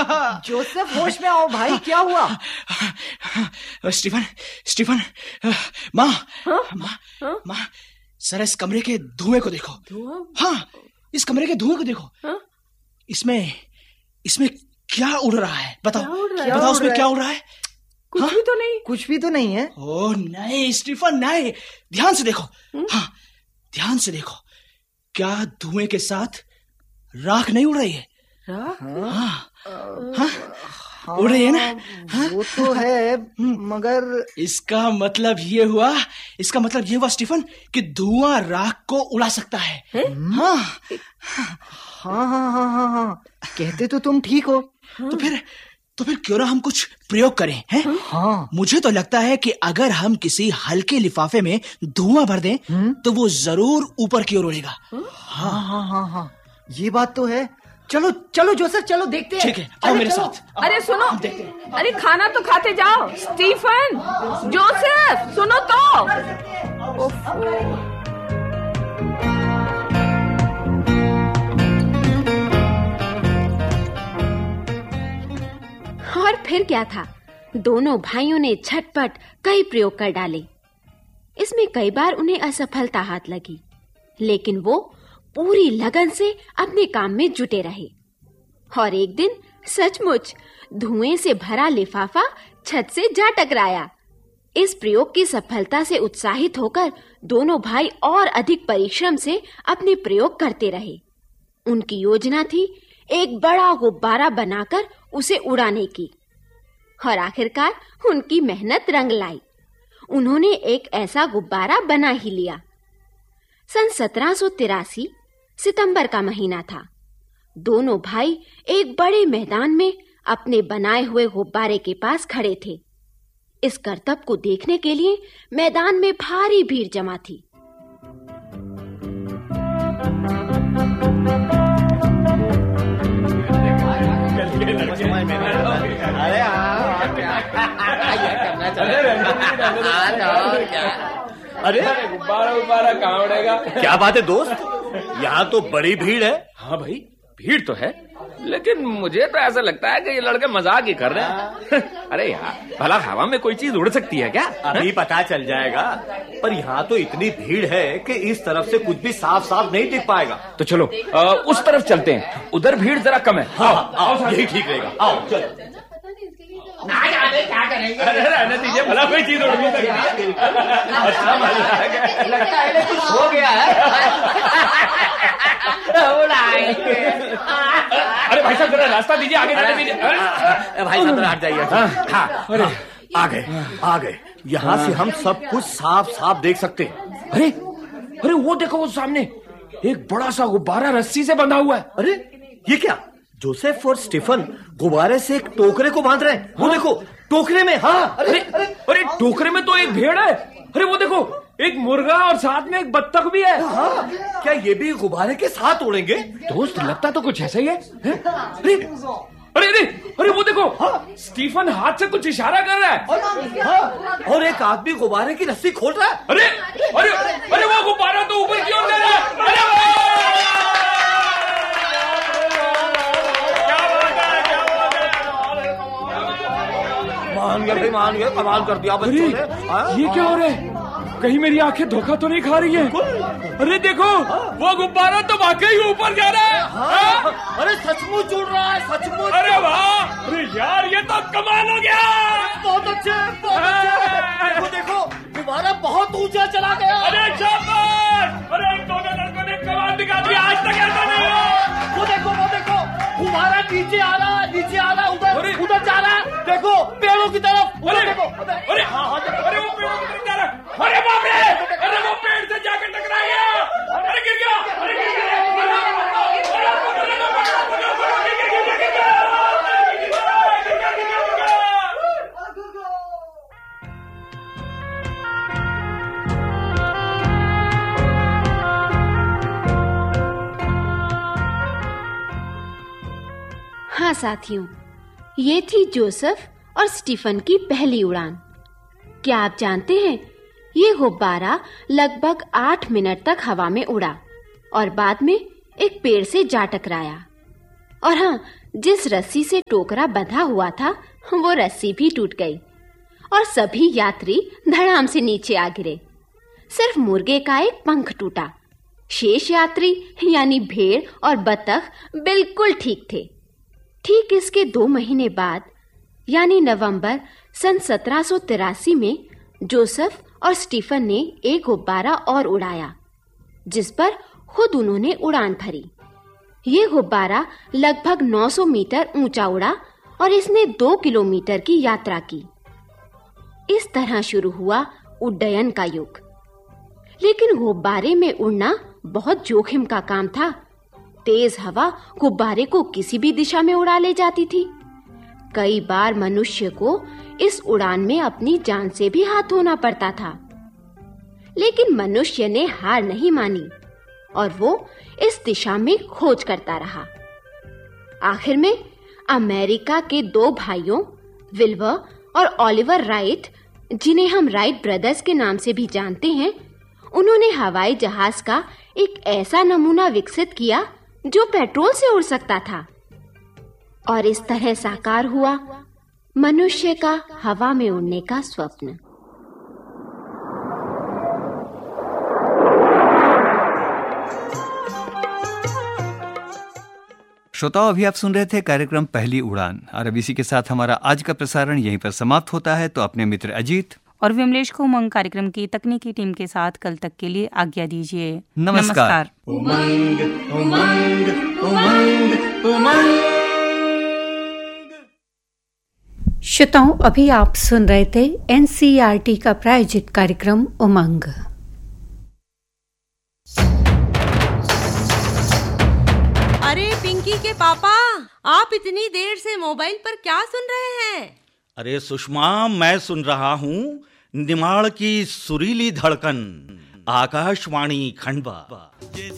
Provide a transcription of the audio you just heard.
Joseph होश में आओ भाई, क्या हुआ? स्टीफन, माँ, सर इस कमरे के धुएं को देखो। हाँ, इस कमरे के धुएं को देखो। इसमें क्या उड़ रहा है? बताओ उसमें क्या उड़ रहा है? कुछ भी तो नहीं है। ओह नहीं स्टीफन, नहीं, ध्यान से देखो। हाँ, ध्यान से देखो, क्या धुएं के साथ राख नहीं उड़ रही है? हाँ, उड़ रही है ना? हाँ? वो तो है, मगर इसका मतलब ये हुआ स्टीफन कि धुआं राख को उड़ा सकता है। हाँ, कहते तो तुम ठीक हो। तो फिर क्यों ना हम कुछ प्रयोग करें, हैं? हाँ, मुझे तो लगता है कि अगर हम किसी हल्के लिफाफे में धुआं भर दें तो वो जरूर ऊपर की ओर उड़ेगा। हाँ, ये बात तो है। चलो जोसेफ, चलो देखते हैं। ठीक है, आओ मेरे साथ। अरे सुनो, अरे खाना तो खाते जाओ। स्टीफन, जोसेफ, सुनो तो। और फिर क्या था, दोनों भाइयों ने झटपट कई प्रयोग कर डाले। इसमें कई बार उन्हें असफलता हाथ लगी, लेकिन वो पूरी लगन से अपने काम में जुटे रहे। और एक दिन सचमुच धुएं से भरा लिफाफा छत से जा टकराया। इस प्रयोग की सफलता से उत्साहित होकर दोनों भाई और अधिक परिश्रम से अपने प्रयोग करते रहे। उनकी योजना थी एक बड़ा गुब्बारा बनाकर उसे उड़ाने की, और आखिरकार उनकी मेहनत रंग लाई। उन्होंने एक ऐसा गुब्बारा बना ही लिया। सन 1783 सितंबर का महीना था। दोनों भाई एक बड़े मैदान में अपने बनाए हुए गुब्बारे के पास खड़े थे। इस करतब को देखने के लिए मैदान में भारी भीड़ जमा थी। अरे गुब्बारा कहाँ उड़ेगा? क्या बात है दोस्त, यहाँ तो बड़ी भीड़ है। हाँ भाई, भीड़ तो है, लेकिन मुझे तो ऐसा लगता है कि ये लड़के मजाक ही कर रहे हैं। अरे यार, भला हवा में कोई चीज उड़ सकती है क्या? अभी पता चल जाएगा। पर यहाँ तो इतनी भीड़ है कि इस तरफ से कुछ भी साफ साफ नहीं दिख पाएगा। तो चलो उस तरफ चलते हैं, उधर भीड़ जरा कम है। आओ, यही ठीक रहेगा। आओ चलो। क्या करेंगे? अरे रहने दीजिए, भला कोई चीज उड़ सकती है। अच्छा लगता है कुछ हो गया है। अरे भाई साहब जरा रास्ता दीजिए, आगे जाने दीजिए। भाई साहब हट जाइए। हाँ, अरे आ गए। यहाँ से हम सब कुछ साफ साफ देख सकते हैं। अरे वो देखो, वो सामने एक बड़ा सा गुब्बारा रस्सी से बंधा हुआ है। अरे ये क्या? जोसेफ और स्टीफन गुब्बारे से एक टोकरे को बांध रहे हैं। वो देखो, टोकरे में। हाँ, अरे टोकरे में तो एक भेड़ है। अरे वो देखो, एक मुर्गा और साथ में एक बत्तख भी है। हाँ, क्या ये भी गुब्बारे के साथ उड़ेंगे? दोस्त लगता तो कुछ ऐसा ही है। अरे वो देखो, स्टीफन हाथ से कुछ इशारा कर रहा है। और एक आदमी गुब्बारे की रस्सी खोल रहा है। अरे वो गुब्बारा तो ऊपर की ओर जा रहा है। मान गए, कमाल कर दिया बच्चों ने। ये क्या हो रहा है? कहीं मेरी आंखें धोखा तो नहीं खा रही है? अरे देखो, वो गुब्बारा तो वाकई ऊपर जा रहा है। अरे सचमुच उड़ रहा है, सचमुच। अरे वाह, अरे यार ये तो कमाल हो गया। बहुत अच्छे। देखो गुब्बारा बहुत ऊंचा चला गया। अरे शाबाश। अरे दोनों लड़कों ने कमाल दिखा दिया, आज तक ऐसा नहीं हुआ। वो देखो गुब्बारा नीचे आ रहा है, उधर जा रहा है। देखो पेड़ों की तरफ। अरे वो पेड़ों की तरफ जा रहा है। अरे बाप रे, अरे वो पेड़ से जाकर टकरा गया। अरे गिर गया। हाँ साथियों, ये थी जोसेफ और स्टीफन की पहली उड़ान। क्या आप जानते हैं, ये गुब्बारा लगभग 8 मिनट तक हवा में उड़ा और बाद में एक पेड़ से जा टकराया। और हाँ, जिस रस्सी से टोकरा बंधा हुआ था वो रस्सी भी टूट गई और सभी यात्री धड़ाम से नीचे आ गिरे। सिर्फ मुर्गे का एक पंख टूटा। शेष यात्री यानी भेड़ और बतख बिल्कुल ठीक थे। ठीक इसके 2 महीने बाद यानी नवंबर सन 1783 में जोसेफ और स्टीफन ने एक गुब्बारा और उड़ाया, जिस पर खुद उन्होंने उड़ान भरी। ये गुब्बारा लगभग 900 मीटर ऊंचा उड़ा और इसने 2 किलोमीटर की यात्रा की। इस तरह शुरू हुआ उड्डयन का युग। लेकिन गुब्बारे में उड़ना बहुत जोखिम का काम था। तेज हवा गुब्बारे को किसी भी दिशा में उड़ा ले जाती थी। कई बार मनुष्य को इस उड़ान में अपनी जान से भी हाथ धोना पड़ता था। लेकिन मनुष्य ने हार नहीं मानी और वो इस दिशा में खोज करता रहा। आखिर में अमेरिका के 2 भाइयों विल्बर और ओलिवर राइट, जिन्हें हम राइट ब्रदर्स के नाम से भी जानते हैं, उन्होंने हवाई जहाज का एक ऐसा नमूना विकसित किया जो पेट्रोल से उड़ सकता था। और इस तरह साकार हुआ मनुष्य का हवा में उड़ने का स्वप्न। श्रोताओं, अभी आप सुन रहे थे कार्यक्रम पहली उड़ान और अब इसी के साथ हमारा आज का प्रसारण यहीं पर समाप्त होता है। तो अपने मित्र अजीत और विमलेश को उमंग कार्यक्रम की तकनीकी टीम के साथ कल तक के लिए आज्ञा दीजिए। नमस्कार। उमंग उमंग उमंग उमंग। श्रोताओं, अभी आप सुन रहे थे NCERT का प्रायोजित कार्यक्रम उमंग। अरे पिंकी के पापा, आप इतनी देर से मोबाइल पर क्या सुन रहे हैं? अरे सुषमा, मैं सुन रहा हूँ निमाड़ की सुरीली धड़कन, आकाशवाणी खंडवा।